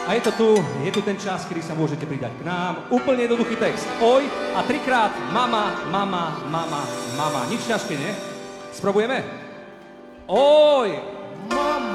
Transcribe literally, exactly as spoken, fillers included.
A je to tu, je tu ten čas, kedy sa môžete pridať k nám. Úplne jednoduchý text. Oj a trikrát mama, mama, mama, mama. Nič ťažké, nie? Sprobujeme? Oj, mama.